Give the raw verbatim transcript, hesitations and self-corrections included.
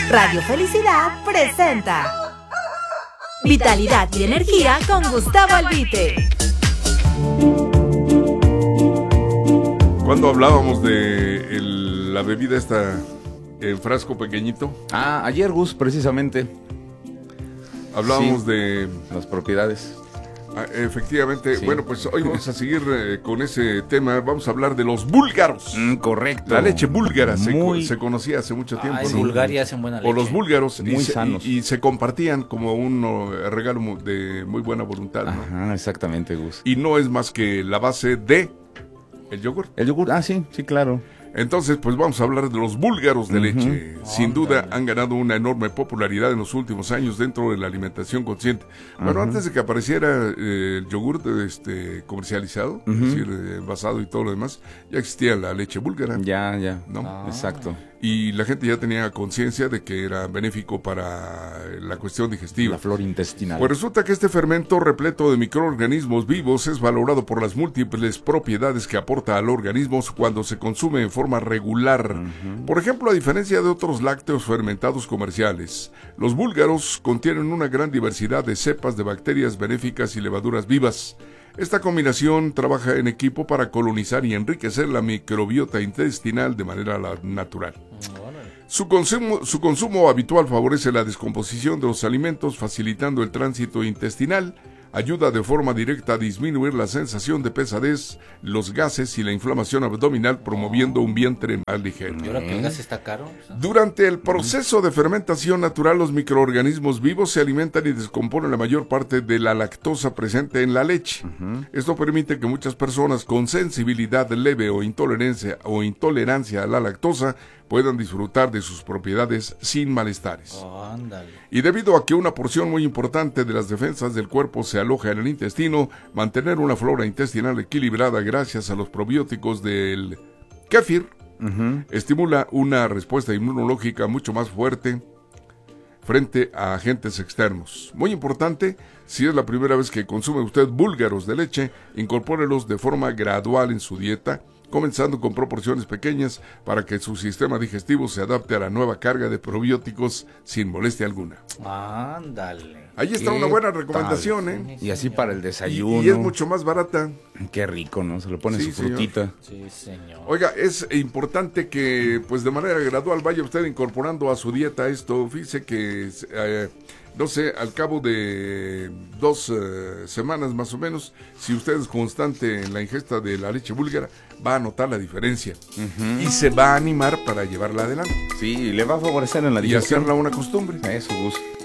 Radio Felicidad presenta Vitalidad y Energía con Gustavo Albite. Cuando hablábamos de el, la bebida esta en frasco pequeñito. Ah, ayer, Gus, precisamente. Hablábamos sí, de las propiedades. Ah, efectivamente, sí. Bueno, pues hoy vamos a seguir eh, con ese tema. Vamos a hablar de los búlgaros. Mm, correcto. La leche búlgara se, Muy... se conocía hace mucho tiempo. Ah, en ¿no? Bulgaria hacen buena leche. O los búlgaros. Muy y se, sanos. Y, y se compartían como un uh, regalo de muy buena voluntad, ¿no? Ajá, exactamente, Gus. Y no es más que la base de el yogur. El yogur, ah, sí, sí, claro. Entonces, pues vamos a hablar de los búlgaros de Uh-huh. leche. Sin Óndale. duda han ganado una enorme popularidad en los últimos años dentro de la alimentación consciente. Bueno, Uh-huh. antes de que apareciera eh, el yogur este, comercializado, Uh-huh. es decir, eh, envasado y todo lo demás, ya existía la leche búlgara. Ya, ya. ¿No? Ah. Exacto. Y la gente ya tenía conciencia de que era benéfico para la cuestión digestiva. La flora intestinal. Pues resulta que este fermento repleto de microorganismos vivos es valorado por las múltiples propiedades que aporta al organismo cuando se consume en forma regular. Uh-huh. Por ejemplo, a diferencia de otros lácteos fermentados comerciales, los búlgaros contienen una gran diversidad de cepas de bacterias benéficas y levaduras vivas. Esta combinación trabaja en equipo para colonizar y enriquecer la microbiota intestinal de manera la- natural. Su consumo, su consumo habitual favorece la descomposición de los alimentos, facilitando el tránsito intestinal, ayuda de forma directa a disminuir la sensación de pesadez, los gases y la inflamación abdominal, promoviendo un vientre más ligero. ¿Y ahora que el gas está caro? Durante el proceso de fermentación natural, los microorganismos vivos se alimentan y descomponen la mayor parte de la lactosa presente en la leche. Uh-huh. Esto permite que muchas personas con sensibilidad leve o intolerancia o intolerancia a la lactosa puedan disfrutar de sus propiedades sin malestares. Oh, ándale. Y debido a que una porción muy importante de las defensas del cuerpo se aloja en el intestino, mantener una flora intestinal equilibrada gracias a los probióticos del kéfir Uh-huh. estimula una respuesta inmunológica mucho más fuerte frente a agentes externos. Muy importante, si es la primera vez que consume usted búlgaros de leche, incorpórelos de forma gradual en su dieta, comenzando con proporciones pequeñas para que su sistema digestivo se adapte a la nueva carga de probióticos sin molestia alguna. Ándale. Ahí está ¿Qué una buena tal? recomendación, ¿eh? Y así para el Y, desayuno. y es mucho más barata. Qué rico, ¿no? Se lo pone Sí, su señor. frutita. Sí, señor. Oiga, es importante que pues de manera gradual vaya usted incorporando a su dieta esto. Fíjese que, eh, no sé, al cabo de dos eh, semanas más o menos, si usted es constante en la ingesta de la leche búlgara, va a notar la diferencia. Uh-huh. Y se va a animar para llevarla adelante. Sí, le va a favorecer en la Y digestión. hacerla una costumbre. Eso, Gus.